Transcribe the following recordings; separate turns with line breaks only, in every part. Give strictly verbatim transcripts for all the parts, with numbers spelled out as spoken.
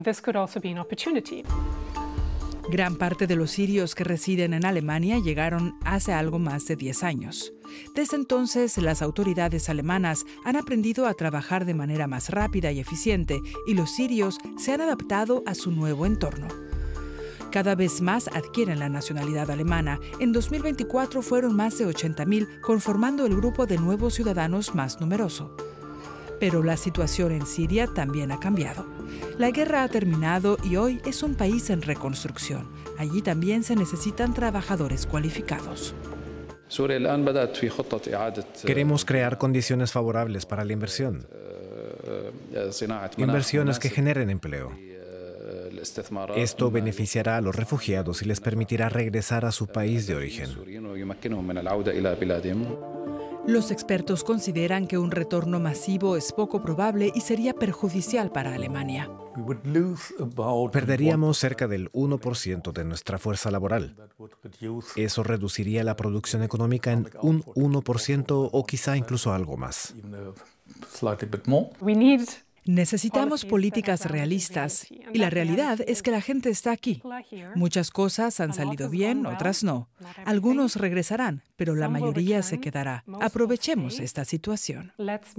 This could also be an opportunity.
Gran parte de los sirios que residen en Alemania llegaron hace algo más de diez años. Desde entonces, las autoridades alemanas han aprendido a trabajar de manera más rápida y eficiente, y los sirios se han adaptado a su nuevo entorno. Cada vez más adquieren la nacionalidad alemana. En dos mil veinticuatro fueron más de ochenta mil, conformando el grupo de nuevos ciudadanos más numeroso. Pero la situación en Siria también ha cambiado. La guerra ha terminado y hoy es un país en reconstrucción. Allí también se necesitan trabajadores cualificados.
Queremos crear condiciones favorables para la inversión. Inversiones que generen empleo. Esto beneficiará a los refugiados y les permitirá regresar a su país de origen.
Los expertos consideran que un retorno masivo es poco probable y sería perjudicial para Alemania.
Perderíamos cerca del uno por ciento de nuestra fuerza laboral. Eso reduciría la producción económica en un uno por ciento o quizá incluso algo más.
Necesitamos políticas realistas, y la realidad es que la gente está aquí. Muchas cosas han salido bien, otras no. Algunos regresarán, pero la mayoría se quedará. Aprovechemos esta situación.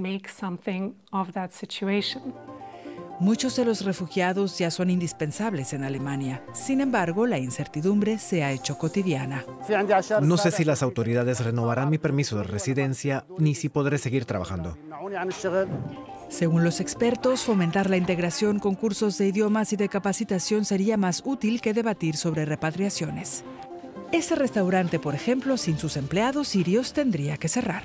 Muchos de los refugiados ya son indispensables en Alemania. Sin embargo, la incertidumbre se ha hecho cotidiana.
No sé si las autoridades renovarán mi permiso de residencia ni si podré seguir trabajando.
Según los expertos, fomentar la integración con cursos de idiomas y de capacitación sería más útil que debatir sobre repatriaciones. Ese restaurante, por ejemplo, sin sus empleados sirios tendría que cerrar.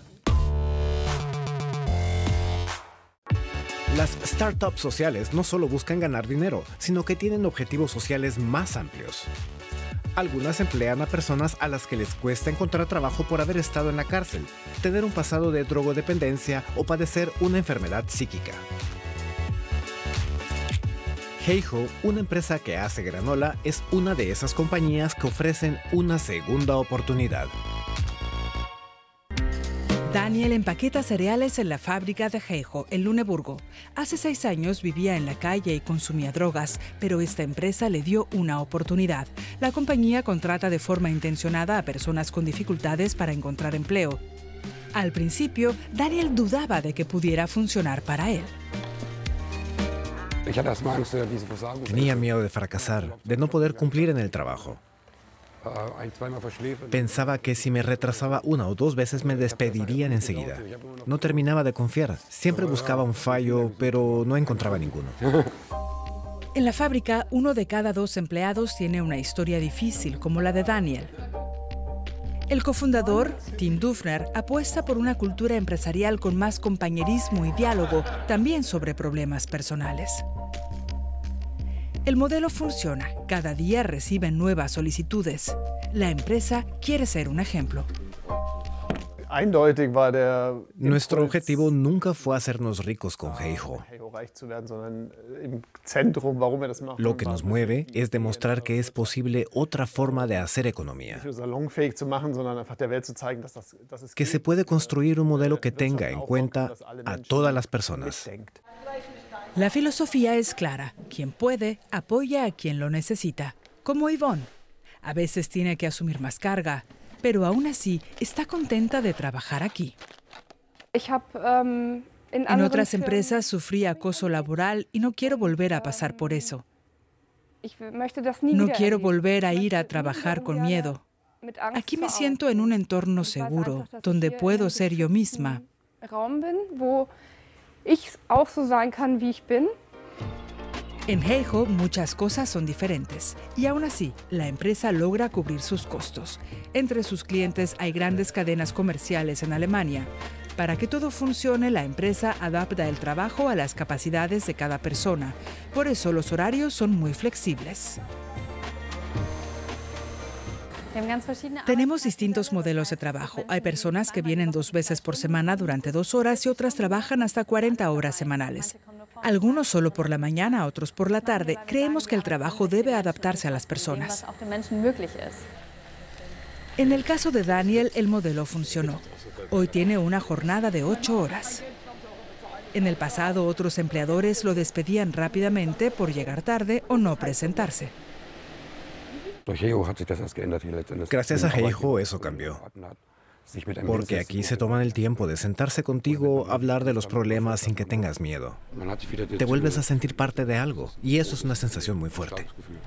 Las startups sociales no solo buscan ganar dinero, sino que tienen objetivos sociales más amplios. Algunas emplean a personas a las que les cuesta encontrar trabajo por haber estado en la cárcel, tener un pasado de drogodependencia o padecer una enfermedad psíquica. Heiho, una empresa que hace granola, es una de esas compañías que ofrecen una segunda oportunidad.
Daniel empaqueta cereales en la fábrica de Heiho, en Luneburgo. Hace seis años vivía en la calle y consumía drogas, pero esta empresa le dio una oportunidad. La compañía contrata de forma intencionada a personas con dificultades para encontrar empleo. Al principio, Daniel dudaba de que pudiera funcionar para él.
Tenía miedo de fracasar, de no poder cumplir en el trabajo. Pensaba que si me retrasaba una o dos veces me despedirían enseguida. No terminaba de confiar. Siempre buscaba un fallo, pero no encontraba ninguno.
En la fábrica, uno de cada dos empleados tiene una historia difícil, como la de Daniel. El cofundador, Tim Dufner, apuesta por una cultura empresarial con más compañerismo y diálogo, también sobre problemas personales. El modelo funciona. Cada día reciben nuevas solicitudes. La empresa quiere ser un ejemplo.
Nuestro objetivo nunca fue hacernos ricos con Heiho. Lo que nos mueve es demostrar que es posible otra forma de hacer economía. Que se puede construir un modelo que tenga en cuenta a todas las personas.
La filosofía es clara. Quien puede, apoya a quien lo necesita. Como Yvonne. A veces tiene que asumir más carga, pero aún así está contenta de trabajar aquí. En otras empresas sufrí acoso laboral y no quiero volver a pasar por eso. No quiero volver a ir a trabajar con miedo. Aquí me siento en un entorno seguro, donde puedo ser yo misma. En Heiho muchas cosas son diferentes y aún así la empresa logra cubrir sus costos. Entre sus clientes hay grandes cadenas comerciales en Alemania. Para que todo funcione, la empresa adapta el trabajo a las capacidades de cada persona. Por eso los horarios son muy flexibles. Tenemos distintos modelos de trabajo. Hay personas que vienen dos veces por semana durante dos horas y otras trabajan hasta cuarenta horas semanales. Algunos solo por la mañana, otros por la tarde. Creemos que el trabajo debe adaptarse a las personas. En el caso de Daniel, el modelo funcionó. Hoy tiene una jornada de ocho horas. En el pasado, otros empleadores lo despedían rápidamente por llegar tarde o no presentarse.
Gracias a Heijo eso cambió. Porque aquí se toman el tiempo de sentarse contigo, hablar de los problemas sin que tengas miedo. Te vuelves a sentir parte de algo y eso es una sensación muy fuerte.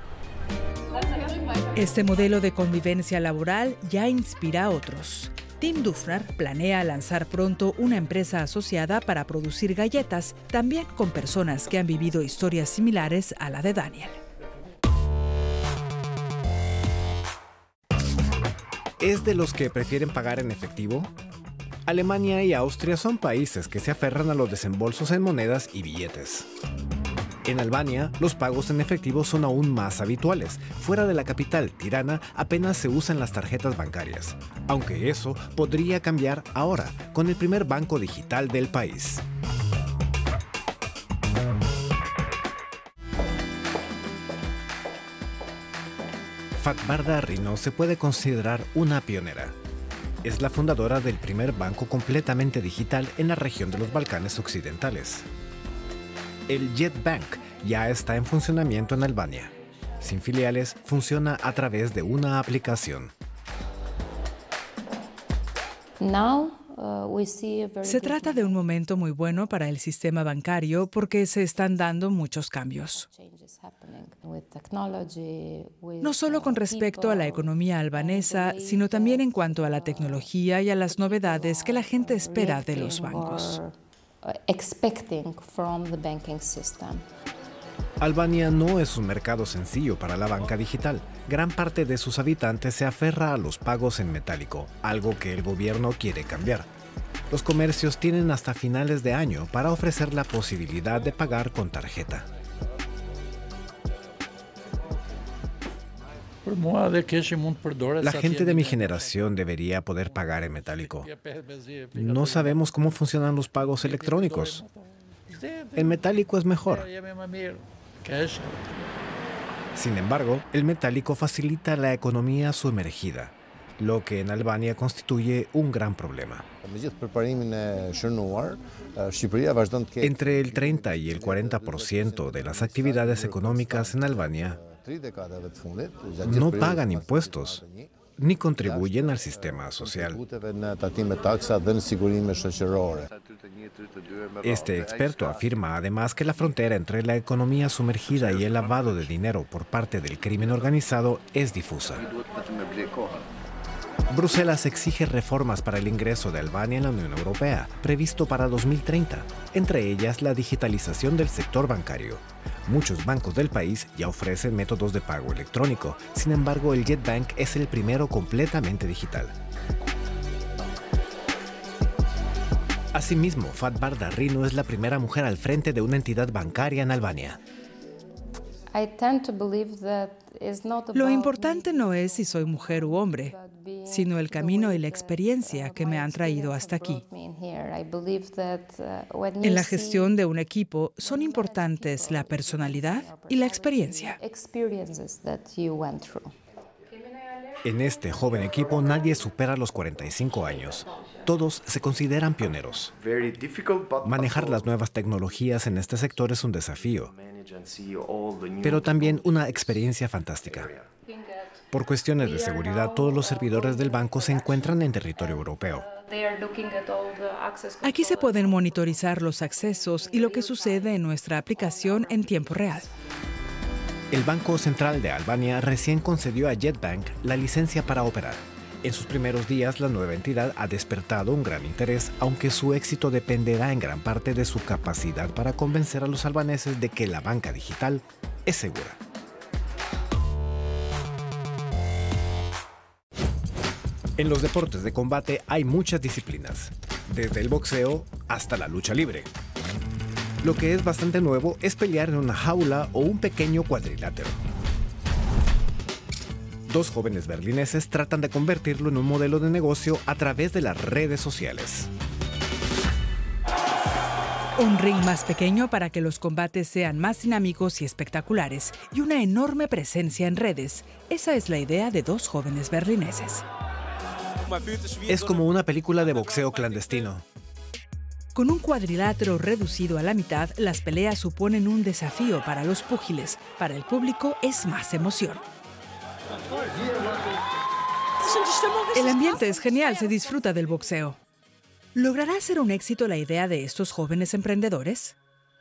Este modelo de convivencia laboral ya inspira a otros. Tim Dufner planea lanzar pronto una empresa asociada para producir galletas, también con personas que han vivido historias similares a la de Daniel.
¿Es de los que prefieren pagar en efectivo? Alemania y Austria son países que se aferran a los desembolsos en monedas y billetes. En Albania, los pagos en efectivo son aún más habituales. Fuera de la capital, Tirana, apenas se usan las tarjetas bancarias. Aunque eso podría cambiar ahora, con el primer banco digital del país. Fatbarda Rino se puede considerar una pionera. Es la fundadora del primer banco completamente digital en la región de los Balcanes Occidentales. El Jetbank ya está en funcionamiento en Albania. Sin filiales, funciona a través de una aplicación.
Se trata de un momento muy bueno para el sistema bancario porque se están dando muchos cambios. No solo con respecto a la economía albanesa, sino también en cuanto a la tecnología y a las novedades que la gente espera de los bancos.
Albania no es un mercado sencillo para la banca digital. Gran parte de sus habitantes se aferra a los pagos en metálico, algo que el gobierno quiere cambiar. Los comercios tienen hasta finales de año para ofrecer la posibilidad de pagar con tarjeta. La gente de mi generación debería poder pagar en metálico. No sabemos cómo funcionan los pagos electrónicos. El metálico es mejor. Sin embargo, el metálico facilita la economía sumergida, lo que en Albania constituye un gran problema. Entre el treinta y el cuarenta por ciento de las actividades económicas en Albania no pagan impuestos ni contribuyen al sistema social. Este experto afirma además que la frontera entre la economía sumergida y el lavado de dinero por parte del crimen organizado es difusa. Bruselas exige reformas para el ingreso de Albania en la Unión Europea, previsto para dos mil treinta, entre ellas la digitalización del sector bancario. Muchos bancos del país ya ofrecen métodos de pago electrónico, sin embargo el Jetbank es el primero completamente digital. Asimismo, Fatbarda Rino es la primera mujer al frente de una entidad bancaria en Albania.
Lo importante no es si soy mujer u hombre, sino el camino y la experiencia que me han traído hasta aquí. En la gestión de un equipo son importantes la personalidad y la experiencia.
En este joven equipo nadie supera los cuarenta y cinco años. Todos se consideran pioneros. Manejar las nuevas tecnologías en este sector es un desafío, pero también una experiencia fantástica. Por cuestiones de seguridad, todos los servidores del banco se encuentran en territorio europeo.
Aquí se pueden monitorizar los accesos y lo que sucede en nuestra aplicación en tiempo real.
El Banco Central de Albania recién concedió a Jetbank la licencia para operar. En sus primeros días, la nueva entidad ha despertado un gran interés, aunque su éxito dependerá en gran parte de su capacidad para convencer a los albaneses de que la banca digital es segura. En los deportes de combate hay muchas disciplinas, desde el boxeo hasta la lucha libre. Lo que es bastante nuevo es pelear en una jaula o un pequeño cuadrilátero. Dos jóvenes berlineses tratan de convertirlo en un modelo de negocio a través de las redes sociales.
Un ring más pequeño para que los combates sean más dinámicos y espectaculares y una enorme presencia en redes. Esa es la idea de dos jóvenes berlineses.
Es como una película de boxeo clandestino.
Con un cuadrilátero reducido a la mitad, las peleas suponen un desafío para los púgiles. Para el público es más emoción. El ambiente es genial, se disfruta del boxeo. ¿Logrará ser un éxito la idea de estos jóvenes emprendedores?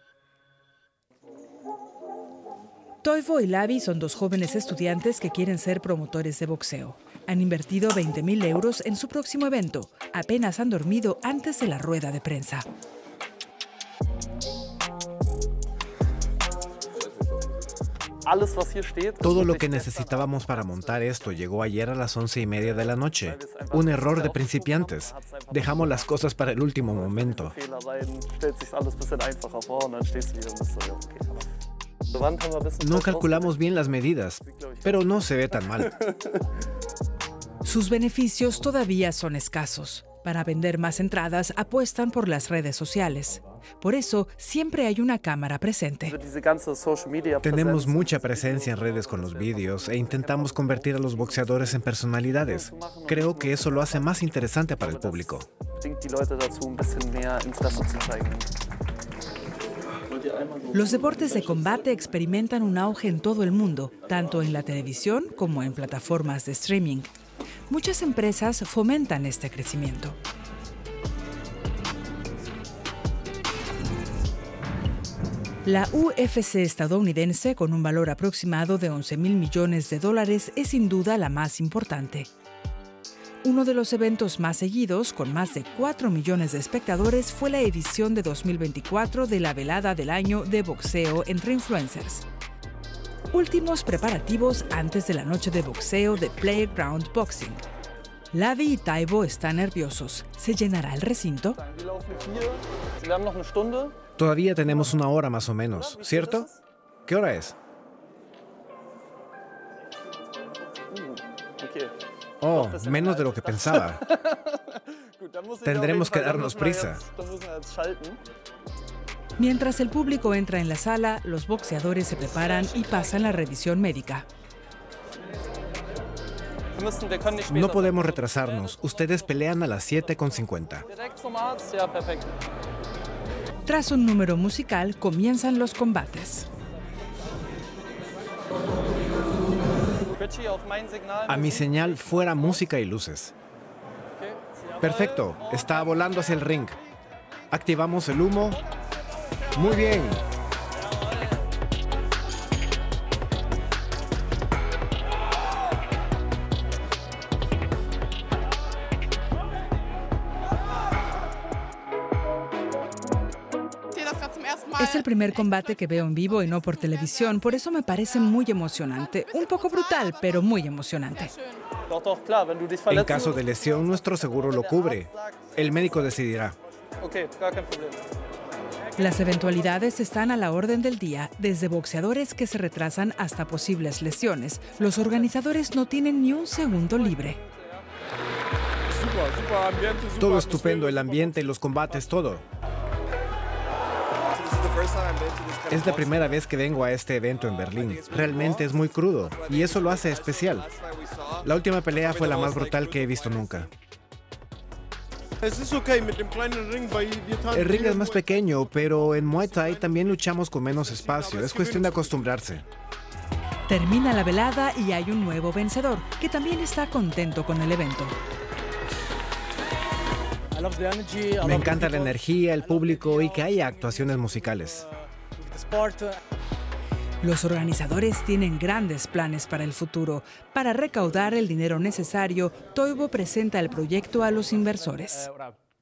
Toivo y Lavi son dos jóvenes estudiantes que quieren ser promotores de boxeo. Han invertido veinte mil euros en su próximo evento. Apenas han dormido antes de la rueda de prensa.
Todo lo que necesitábamos para montar esto llegó ayer a las once y media de la noche. Un error de principiantes. Dejamos las cosas para el último momento. No calculamos bien las medidas, pero no se ve tan mal.
Sus beneficios todavía son escasos. Para vender más entradas, apuestan por las redes sociales. Por eso, siempre hay una cámara presente.
Tenemos mucha presencia en redes con los vídeos e intentamos convertir a los boxeadores en personalidades. Creo que eso lo hace más interesante para el público.
Los deportes de combate experimentan un auge en todo el mundo, tanto en la televisión como en plataformas de streaming. Muchas empresas fomentan este crecimiento. La U F C estadounidense, con un valor aproximado de once mil millones de dólares, es sin duda la más importante. Uno de los eventos más seguidos, con más de cuatro millones de espectadores, fue la edición de dos mil veinticuatro de la velada del año de boxeo entre influencers. Últimos preparativos antes de la noche de boxeo de Playground Boxing. Lavi y Toivo están nerviosos. ¿Se llenará el recinto?
Todavía tenemos una hora más o menos, ¿cierto? ¿Qué hora es? Oh, menos de lo que pensaba. Tendremos que darnos prisa.
Mientras el público entra en la sala, los boxeadores se preparan y pasan la revisión médica.
No podemos retrasarnos. Ustedes pelean a las siete con cincuenta.
Tras un número musical, comienzan los combates.
A mi señal, fuera música y luces. Perfecto, está volando hacia el ring. Activamos el humo. Muy bien.
Es el primer combate que veo en vivo y no por televisión, por eso me parece muy emocionante. Un poco brutal, pero muy emocionante.
En caso de lesión, nuestro seguro lo cubre. El médico decidirá.
Las eventualidades están a la orden del día, desde boxeadores que se retrasan hasta posibles lesiones. Los organizadores no tienen ni un segundo libre.
Todo estupendo, el ambiente, los combates, todo. Es la primera vez que vengo a este evento en Berlín. Realmente es muy crudo y eso lo hace especial. La última pelea fue la más brutal que he visto nunca. El ring es más pequeño, pero en Muay Thai también luchamos con menos espacio. Es cuestión de acostumbrarse.
Termina la velada y hay un nuevo vencedor, que también está contento con el evento.
Me encanta la energía, el público y que haya actuaciones musicales.
Los organizadores tienen grandes planes para el futuro. Para recaudar el dinero necesario, Toivo presenta el proyecto a los inversores.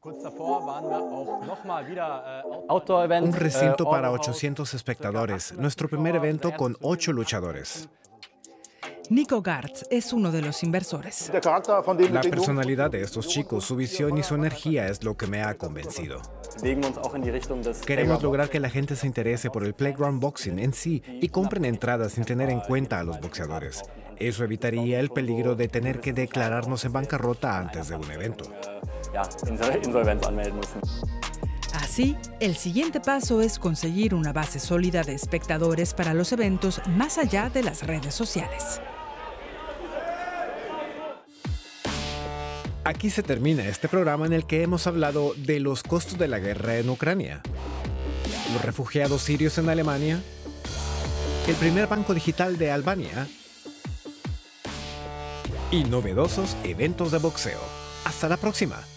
Un recinto para ochocientos espectadores, nuestro primer evento con ocho luchadores.
Nico Gartz es uno de los inversores.
La personalidad de estos chicos, su visión y su energía es lo que me ha convencido. Queremos lograr que la gente se interese por el Playground Boxing en sí y compren entradas sin tener en cuenta a los boxeadores. Eso evitaría el peligro de tener que declararnos en bancarrota antes de un evento.
Así, el siguiente paso es conseguir una base sólida de espectadores para los eventos más allá de las redes sociales.
Aquí se termina este programa en el que hemos hablado de los costos de la guerra en Ucrania, los refugiados sirios en Alemania, el primer banco digital de Albania y novedosos eventos de boxeo. Hasta la próxima.